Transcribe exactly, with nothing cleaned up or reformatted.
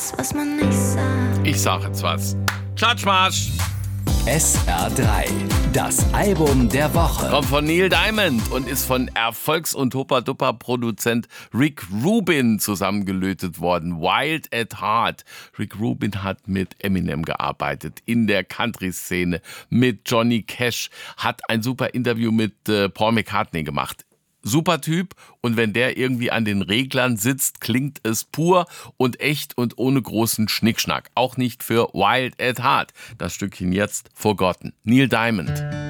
das, was man nicht sagt. Ich sag jetzt was. Tschatschmarsch! S R drei, das Album der Woche. Kommt von Neil Diamond und ist von Erfolgs- und Hoppa-Duppa-Produzent Rick Rubin zusammengelötet worden. Wild at Heart. Rick Rubin hat mit Eminem gearbeitet, in der Country-Szene, mit Johnny Cash, hat ein super Interview mit äh, Paul McCartney gemacht. Super Typ, und wenn der irgendwie an den Reglern sitzt, klingt es pur und echt und ohne großen Schnickschnack. Auch nicht für Wild at Heart. Das Stückchen jetzt Forgotten. Neil Diamond.